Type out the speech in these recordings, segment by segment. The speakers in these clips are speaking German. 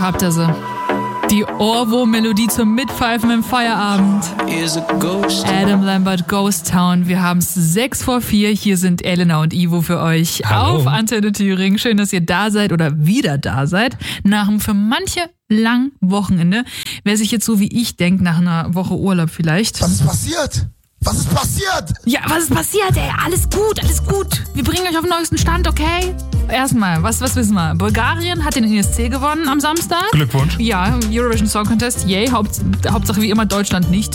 Da habt ihr sie. Die Ohrwurm-Melodie zum Mitpfeifen im Feierabend. Adam Lambert, Ghost Town. Wir haben es 3:06. Hier sind Elena und Ivo für euch. Hallo. Auf Antenne Thüringen. Schön, dass ihr da seid oder wieder da seid. Nach einem für manche langen Wochenende. Wer sich jetzt so wie ich denkt, nach einer Woche Urlaub vielleicht. Was ist passiert? Was ist passiert? Ja, was ist passiert, ey? Alles gut, alles gut. Wir bringen euch auf den neuesten Stand, okay? Erstmal, was wissen wir? Bulgarien hat den ESC gewonnen am Samstag. Glückwunsch. Ja, Eurovision Song Contest, yay. Hauptsache wie immer Deutschland nicht.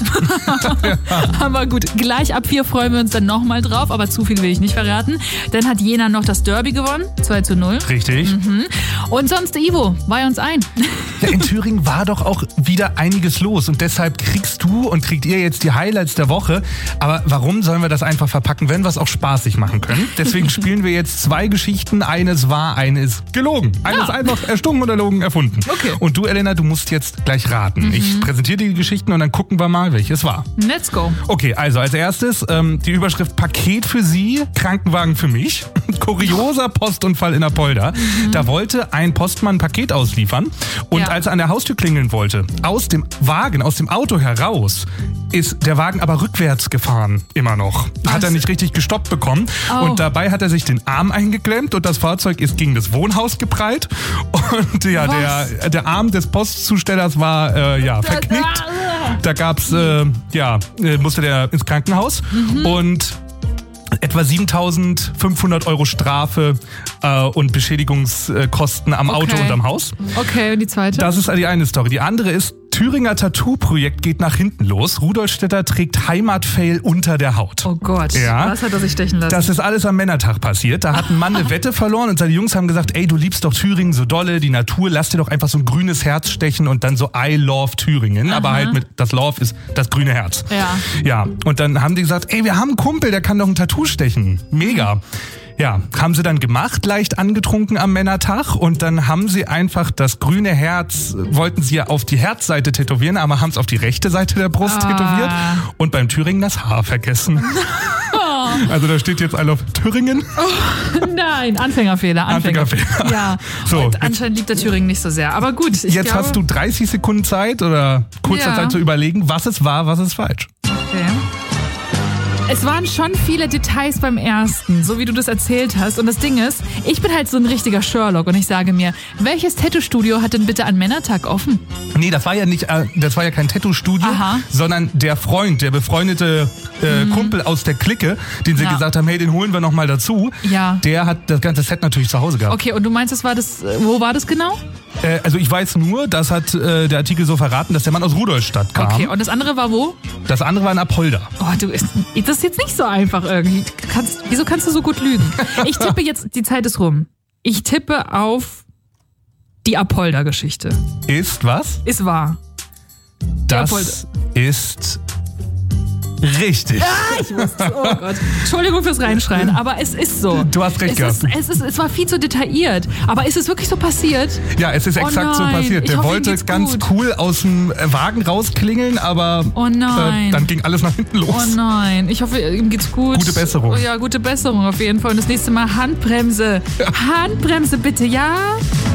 Aber gut, gleich ab 4 freuen wir uns dann nochmal drauf, aber zu viel will ich nicht verraten. Dann hat Jena noch das Derby gewonnen, 2:0. Richtig. Und sonst, Ivo, weih uns ein. Ja, in Thüringen war doch auch wieder einiges los und deshalb kriegt ihr jetzt die Highlights der Woche. Aber warum sollen wir das einfach verpacken, wenn wir es auch spaßig machen können? Deswegen spielen wir jetzt 2 Geschichten. Eines wahr, eine ist gelogen. Eine ist einfach erstunken oder erlogen erfunden. Okay. Und du, Elena, du musst jetzt gleich raten. Ich präsentiere dir die Geschichten und dann gucken wir mal, welches war. Let's go. Okay, also als erstes die Überschrift Paket für Sie, Krankenwagen für mich. Kurioser Postunfall in Apolda. Da wollte ein Postmann ein Paket ausliefern und als er an der Haustür klingeln wollte, aus dem Auto heraus, ist der Wagen aber rückwärts gefahren, immer noch. Hat er nicht richtig gestoppt bekommen und dabei hat er sich den Arm eingeklemmt und das Fahrzeug ist gegen das Wohnhaus geprallt und ja, der Arm des Postzustellers war verknickt. Da gab's, musste der ins Krankenhaus und etwa 7.500 Euro Strafe und Beschädigungskosten am Auto und am Haus. Okay, und die zweite? Das ist die eine Story. Die andere ist, Thüringer Tattoo-Projekt geht nach hinten los. Rudolstädter trägt Heimatfail unter der Haut. Oh Gott, was hat er sich stechen lassen? Das ist alles am Männertag passiert. Da hat ein Mann eine Wette verloren und seine Jungs haben gesagt, ey, du liebst doch Thüringen so dolle, die Natur, lass dir doch einfach so ein grünes Herz stechen und dann so I love Thüringen. Aber halt mit, das Love ist das grüne Herz. Ja, und dann haben die gesagt, ey, wir haben einen Kumpel, der kann doch ein Tattoo stechen. Mega. Ja, haben sie dann gemacht, leicht angetrunken am Männertag und dann haben sie einfach das grüne Herz, wollten sie ja auf die Herzseite tätowieren, aber haben es auf die rechte Seite der Brust tätowiert und beim Thüringen das Haar vergessen. Also da steht jetzt I love Thüringen. Oh, nein, Anfängerfehler. Ja, so, und anscheinend liebt der Thüringen nicht so sehr, aber gut. Jetzt hast du 30 Sekunden Zeit oder kurzer Zeit zu überlegen, was es war, was ist falsch. Okay. Es waren schon viele Details beim ersten, so wie du das erzählt hast. Und das Ding ist, ich bin halt so ein richtiger Sherlock und ich sage mir, welches Tattoo-Studio hat denn bitte an Männertag offen? Nee, das war ja kein Tattoo-Studio, sondern der befreundete Kumpel aus der Clique, den sie gesagt haben, hey, den holen wir noch mal dazu. Ja. Der hat das ganze Set natürlich zu Hause gehabt. Okay, und du meinst, wo war das genau? Also ich weiß nur, das hat der Artikel so verraten, dass der Mann aus Rudolstadt kam. Okay, und das andere war wo? Das andere war in Apolda. Oh, das ist jetzt nicht so einfach irgendwie. Wieso kannst du so gut lügen? Ich tippe jetzt, die Zeit ist rum. Ich tippe auf die Apolda-Geschichte. Ist was? Ist wahr. Das ist richtig. Ja, ich wusste. Oh Gott. Entschuldigung fürs Reinschreien, aber es ist so. Du hast recht gehabt. Es war viel zu detailliert. Aber ist es wirklich so passiert? Ja, es ist exakt so passiert. Der wollte ganz cool aus dem Wagen rausklingeln, aber dann ging alles nach hinten los. Oh nein, ich hoffe, ihm geht's gut. Gute Besserung. Oh ja, gute Besserung auf jeden Fall. Und das nächste Mal Handbremse. Handbremse bitte, ja?